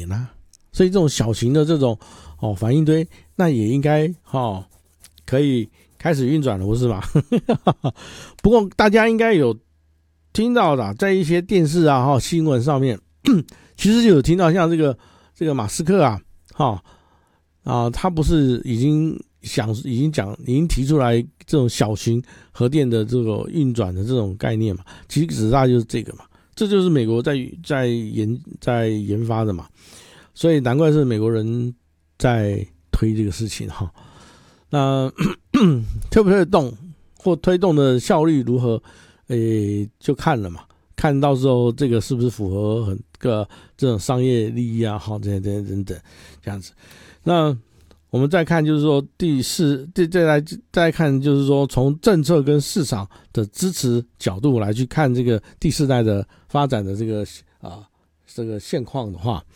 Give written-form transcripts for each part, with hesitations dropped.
年啊，所以这种小型的这种反应堆，那也应该可以开始运转了，不是吗？不过大家应该有听到的，在一些电视啊新闻上面，其实就有听到像这个马斯克啊，他不是已经提出来这种小型核电的这个运转的这种概念嘛？其实指大就是这个嘛，这就是美国在研发的嘛，所以难怪是美国人在推这个事情哈。那推不推得动或推动的效率如何，就看了嘛，看到时候这个是不是符合这种商业利益啊，等等这样子。那我们再看就是说再看就是说从政策跟市场的支持角度来去看这个第四代的发展的这个现况的话，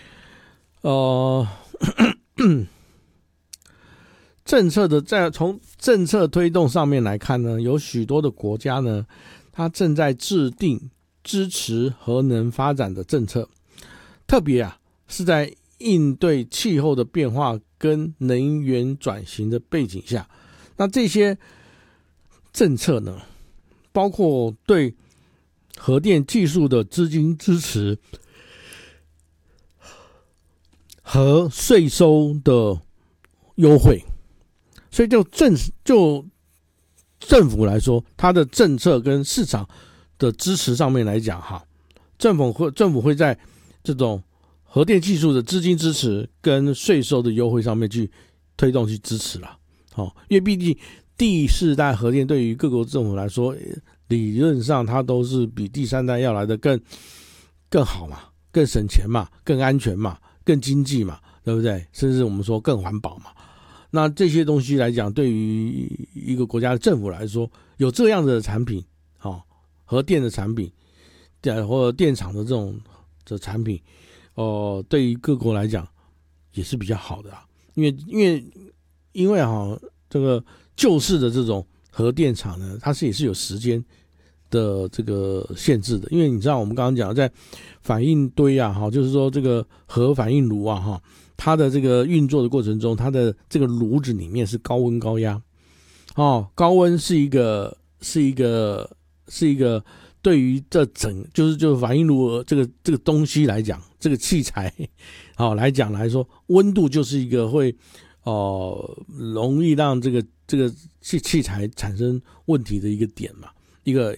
从政策推动上面来看呢，有许多的国家呢，它正在制定支持核能发展的政策，特别是在应对气候的变化跟能源转型的背景下。那这些政策呢，包括对核电技术的资金支持和税收的优惠。所以就政府来说，它的政策跟市场的支持上面来讲政府会在这种核电技术的资金支持跟税收的优惠上面去推动去支持了。因为毕竟第四代核电对于各国政府来说，理论上它都是比第三代要来的更好嘛，更省钱嘛，更安全嘛，更经济嘛，对不对？甚至我们说更环保嘛。那这些东西来讲，对于一个国家的政府来说，有这样的产品，核电的产品，或者电厂的这种的产品，对于各国来讲也是比较好的因为这个旧式的这种核电厂呢，它也是有时间的这个限制的，因为你知道我们刚刚讲在反应堆就是说这个核反应炉它的这个运作的过程中，它的这个炉子里面是高温高压，高温是一个对于就是反应炉这个东西来讲，这个器材来说，温度就是一个会容易让这个器材产生问题的一个点嘛，一个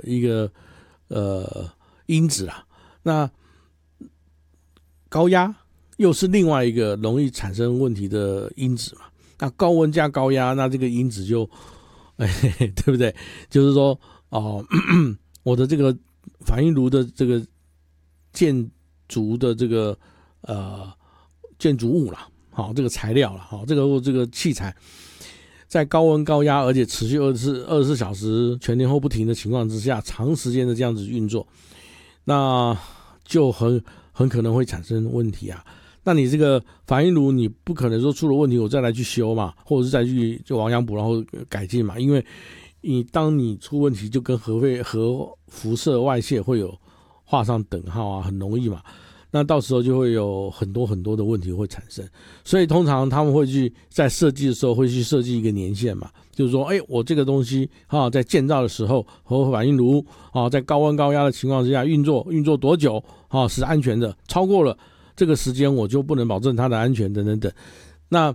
因子啦。那高压又是另外一个容易产生问题的因子嘛。那高温加高压，那这个因子就对不对？就是说我的这个反应炉的这个建筑的这个建筑物啦，这个材料啦，这个器材在高温高压而且持续24小时全天候不停的情况之下，长时间的这样子运作，那就很可能会产生问题那你这个反应炉，你不可能说出了问题我再来去修嘛，或者是再去就亡羊补牢然后改进嘛，因为当你出问题就跟核辐射外泄会有画上等号很容易嘛，那到时候就会有很多很多的问题会产生。所以通常他们会去在设计的时候会去设计一个年限嘛，就是说我这个东西在建造的时候，核反应炉在高温高压的情况之下运作多久是安全的，超过了这个时间我就不能保证它的安全等等等。那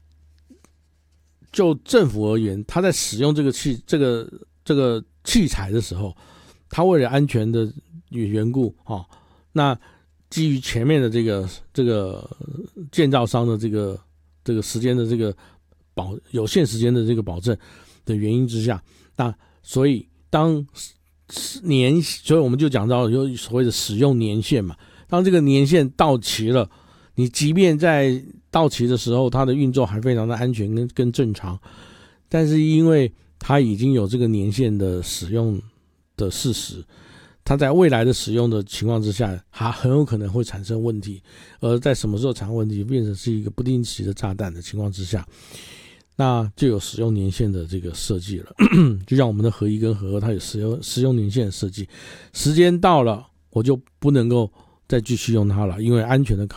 就政府而言，他在使用这个器材的时候，他为了安全的缘故那基于前面的这个建造商的这个时间的这个有限时间的这个保证的原因之下，那所以所以我们就讲到有所谓的使用年限嘛。当这个年限到期了，你即便在到期的时候它的运作还非常的安全跟正常，但是因为它已经有这个年限的使用的事实，它在未来的使用的情况之下，它很有可能会产生问题，而在什么时候产生问题变成是一个不定期的炸弹的情况之下，那就有使用年限的这个设计了就像我们的核一跟核二，它有使用年限的设计，时间到了我就不能够再继续用它了，因为安全的